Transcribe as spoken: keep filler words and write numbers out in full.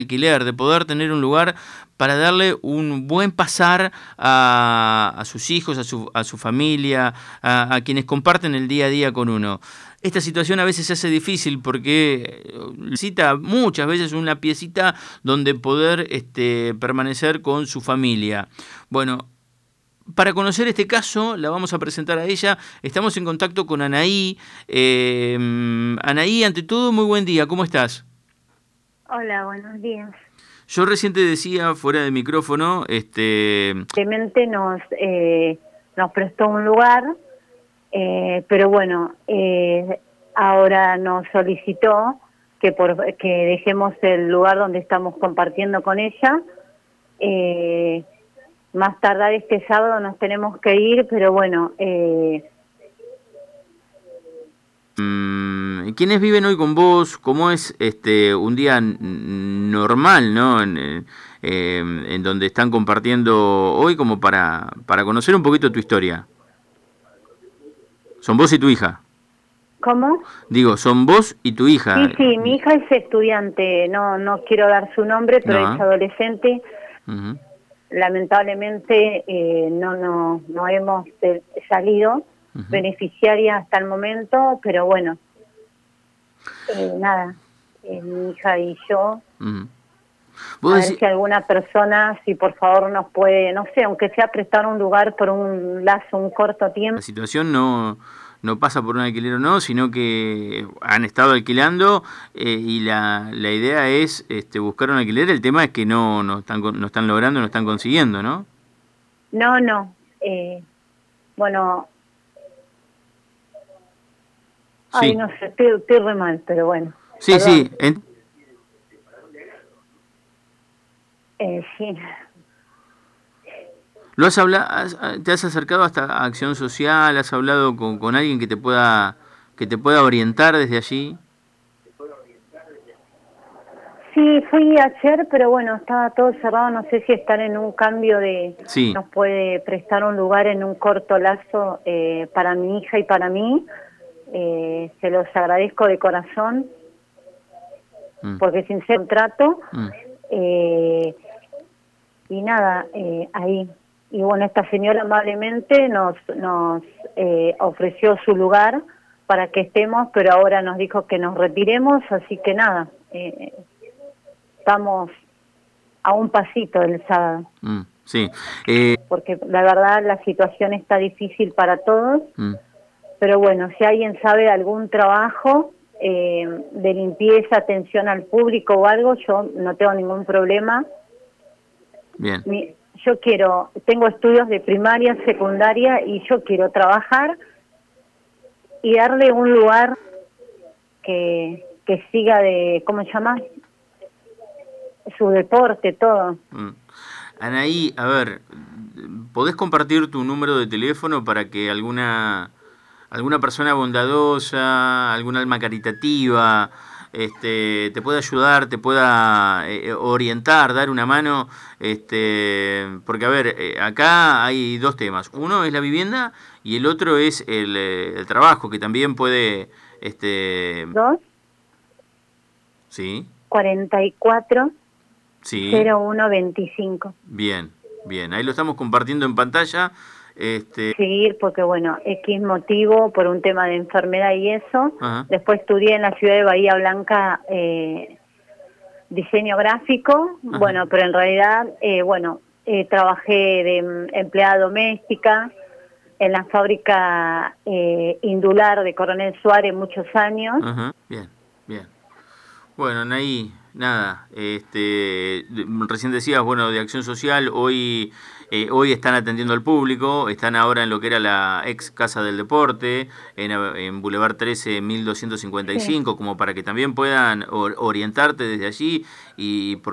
alquiler, de poder tener un lugar para darle un buen pasar a, a sus hijos, a su, a su familia, a, a quienes comparten el día a día con uno. Esta situación a veces se hace difícil porque necesita muchas veces una piecita donde poder este, permanecer con su familia. Bueno, para conocer este caso, la vamos a presentar a ella. Estamos en contacto con Anaí. Eh, Anaí, ante todo, muy buen día. ¿Cómo estás? Hola, buenos días. Yo recién te decía, fuera de micrófono, este... Simplemente nos, eh, nos prestó un lugar, eh, pero bueno, eh, ahora nos solicitó que, por, que dejemos el lugar donde estamos compartiendo con ella. Eh, más tardar este sábado nos tenemos que ir, pero bueno... Eh, ¿Quiénes viven hoy con vos? ¿Cómo es este un día normal, ¿no? En, eh, en donde están compartiendo hoy, como para, para conocer un poquito tu historia. ¿Son vos y tu hija? ¿Cómo? Digo, son vos y tu hija. Sí, sí, mi hija es estudiante, no no quiero dar su nombre, pero es No. adolescente. Uh-huh. Lamentablemente eh, no, no, no hemos de, salido Uh-huh. beneficiaria hasta el momento, pero bueno, eh, nada, eh, mi hija y yo, Uh-huh. a ¿Vos ver decís... si alguna persona, si por favor nos puede, no sé, aunque sea prestar un lugar por un lazo, un corto La tiempo. situación no, no pasa por un alquiler o no, sino que han estado alquilando eh, y la, la idea es este, buscar un alquiler. El tema es que no, no, están, no están logrando, no están consiguiendo, ¿no? No, no, eh, bueno, ay, Sí, no sé, estoy, estoy re mal, pero bueno, sí, perdón, sí. En- eh, sí. ¿Lo has hablado, te has acercado hasta a Acción Social? ¿Has hablado con, con alguien que te pueda que te pueda orientar desde allí? Sí, fui ayer, pero bueno, estaba todo cerrado, no sé si están en un cambio de... Sí. Nos puede prestar un lugar en un corto lazo eh, para mi hija y para mí. Eh, se los agradezco de corazón, Mm. porque sin ser contrato, Mm. eh, y nada, eh, ahí. Y bueno, esta señora amablemente nos, nos eh, ofreció su lugar para que estemos, pero ahora nos dijo que nos retiremos, así que nada, eh, estamos a un pasito del sábado, Mm. Sí. Eh, porque la verdad la situación está difícil para todos, mm. pero bueno, si alguien sabe de algún trabajo eh, de limpieza, atención al público o algo, yo no tengo ningún problema. Bien. Mi, yo quiero, tengo estudios de primaria, secundaria y yo quiero trabajar y darle un lugar que, que siga de, ¿cómo se llama? Su deporte, todo. Mm. Anaí, a ver, ¿podés compartir tu número de teléfono para que alguna alguna persona bondadosa, algún alma caritativa, este, te pueda ayudar, te pueda eh, orientar, dar una mano? Este, porque a ver, eh, acá hay dos temas. Uno es la vivienda y el otro es el, eh, el trabajo, que también puede, este, Dos, sí, cuarenta y cuatro, sí. cero uno veinticinco. Bien, bien, ahí lo estamos compartiendo en pantalla. Este, Seguir porque bueno, X motivo por un tema de enfermedad y eso. ajá, Después estudié en la ciudad de Bahía Blanca eh, diseño gráfico, ajá. bueno, pero en realidad, eh, bueno, eh, trabajé de mm, empleada doméstica en la fábrica eh, Indular de Coronel Suárez muchos años. Ajá, bien, bien. Bueno, Anaí, nada, este, recién decías, bueno, de Acción Social, hoy, eh, hoy están atendiendo al público, están ahora en lo que era la ex Casa del Deporte, en, en Boulevard trece, mil doscientos cincuenta y Sí. cinco, como para que también puedan or- orientarte desde allí y por